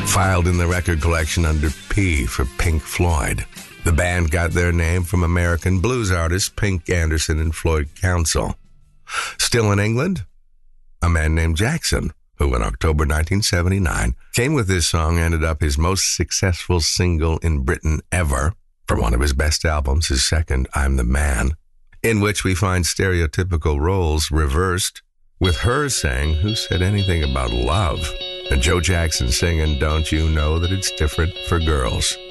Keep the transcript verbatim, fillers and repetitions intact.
filed in the record collection under P for Pink Floyd. The band got their name from American blues artists Pink Anderson and Floyd Council. Still in England, a man named Jackson, who in October nineteen seventy-nine came with this song, ended up his most successful single in Britain ever, from one of his best albums, his second, I'm the Man, in which we find stereotypical roles reversed, with her saying, "Who said anything about love?" and Joe Jackson singing, "Don't you know that it's different for girls?"